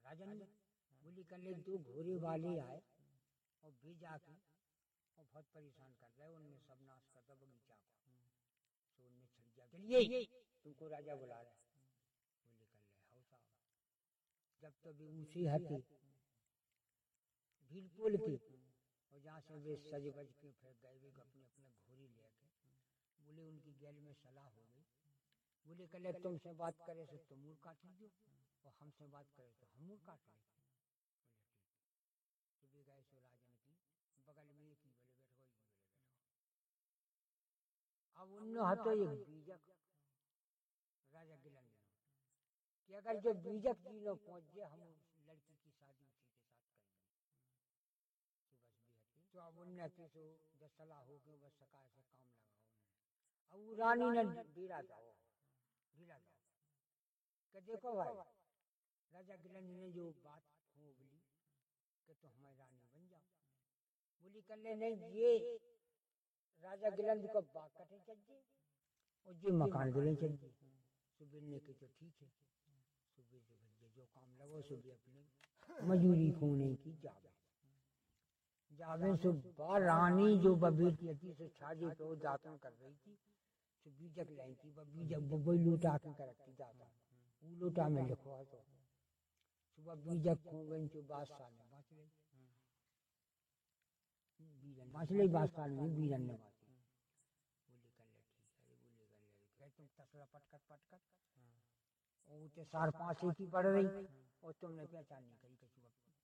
राजन बोली कल एक दो घोड़े वाले आए और भेजा के और बहुत परेशान कर रहे, उनने सब नाश कर दिया बगीचा को। तो उनने छड़ दिया, चलिए तुमको राजा बुला रहे। बोले कर ले हाउ साहब। जब तो भी ऊँची हती भीड़ पोल की, और जहाँ से वे सज बज के फिर गए वे अपने अपने घोड़ी लेके। बोले उनकी गैल में सलाह हो गई। बोले कल तुमसे बात करे से तुम मुँह काट लीजिए और हमसे बात करे तो हम मुँह काट लेंगे। बोले ठीक। सुबह गए सो राजन की बगल में एक ही बोले बैठो, एक ही बोले बैठो। अब उन्होंने हतो एक बीजक राजा गिलन कि अगर जो बीजक जी लोग पहुंच जाए हम लड़की की शादी उसी के साथ करेंगे। सुबह भी हती तो अब उनने तो जब सलाह हो गई बस सका से काम लगाओ। अब वो रानी ने बीरा था कि देखो भाई राजा गिलन ने जो बात खूब बोली कि तो हमारी रानी बन जाओ। बोली कर ले नहीं, ये राजा गिलन को बात कटे चाहिए और ये मकान दिले चाहिए। सुबह ने की तो ठीक है। सुबह जो भैया जो काम लगो सुबह अपने मजूरी खोने की जावे सुबह रानी जो बेटी थी सो छाजे पे दातन कर रही थी। तो बीजक लाई थी बीजक वही लूटा के रखती जाता वो लूटा में लिखो है। तो सुबह बीजक खो गई जो 22 साल में बाँच गई। बादशाह में बीरन ने बात बोली कर ले ठीक है। बोली कर ले तुम तसला पटकट और ते 5.5 की पड़ रही और तुमने पहचान नहीं करी कछु।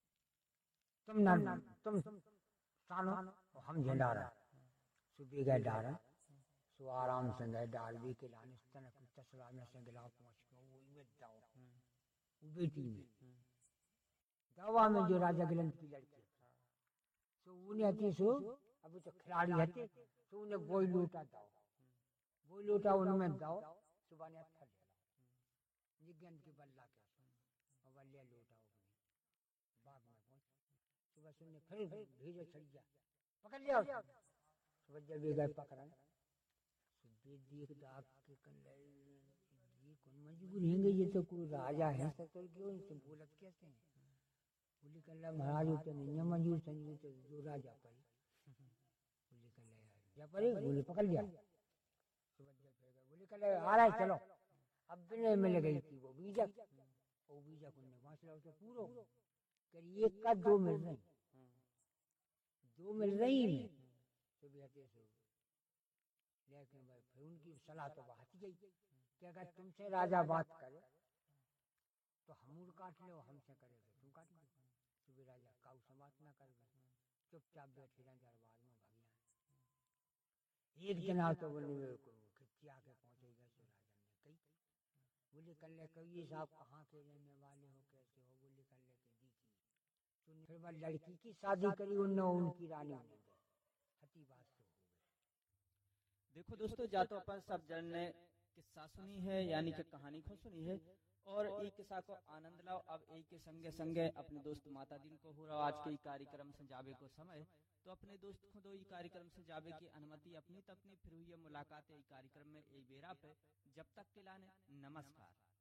तुम सानो और हम झंडारा। सुबह गए डारा सो आराम से गए डाल भी के लाने तसला में से गिलाव पहुँच के वही में दाओ वो बेटी में दवा में जो राजा गिलन की लड़की तो उन्हें हती सो अभी तो खिलाड़ी हते तो उन्हें वही लूटा दाओ वही लूटा उनमें दाओ। सुबह ने अच्छा ले गेंद की बल्ला के और बल्ले लूटा बाग में पहुंच। सुबह सुनने फिर भेजो छड़िया पकड़ लिया। सुबह जब भी गए पकड़न सुबह देख दाग के कल ये कौन मजबूर हैंगे, ये तो कोई राजा है तो क्यों इनसे बोलत कैसे हैं। बोली कर महाराज होते नहीं है मंजूर संजूर तो जो राजा पड़ी। बोली कर जा पड़ी। बोले पकड़ लिया। बोली कर आ रहा है चलो। अब बिने मिल गई थी वो बीजक और बीजक उनने बांस लो तो पूरो कर एक का दो मिल रही तो बेहते सो। लेकिन भाई फिर उनकी सलाह तो बात गई कि अगर तुमसे राजा बात करे तो हम काट ले हमसे करे तो तुम काट लो। सुबह राजा काऊ से बात ना कर चुपचाप बैठे रहे दरबार में भगिया। एक दिन आ तो बोले खिचिया के पहुंचेगा सो राजा ने कही। बोले कर ले कहिए साहब कहाँ के रहने वाले हो कैसे हो। बोले कर ले के दी की तो फिर वह लड़की की शादी करी उनने उनकी रानी हो गई। हती बात तो हो गई। देखो दोस्तों जा तो अपन सब जन ने किस्सा सुनी है यानी कि कहानी को सुनी है और एक किस्सा को आनंद लाओ। अब एक के संगे संगे अपने दोस्त माता दिन को हो रहा आज के कार्यक्रम से जावे को समय तो अपने दोस्त को दो कार्यक्रम से जावे की अनुमति अपनी तपनी फिर हुई मुलाकात कार्यक्रम में बेरा पे जब तक के लाने नमस्कार।